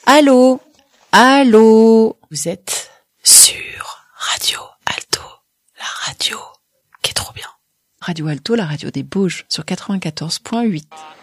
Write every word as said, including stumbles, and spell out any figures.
Allô? Allô? Vous êtes sur Radio Alto, la radio qui est trop bien. Radio Alto, la radio des Bauges, sur quatre-vingt-quatorze point huit.